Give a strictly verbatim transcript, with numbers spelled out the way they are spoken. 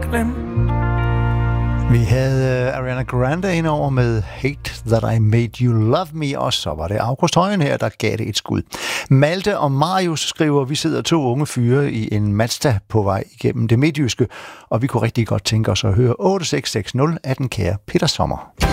glemt. Vi havde uh, Ariana Grande indover med Hate That I Made You Love Me, og så var det August Højen her, der gav det et skud. Malte og Marius skriver, vi sidder to unge fyre i en Mazda på vej igennem det midtjyske, og vi kunne rigtig godt tænke os at høre otte seks seks nul af den kære Peter Sommer.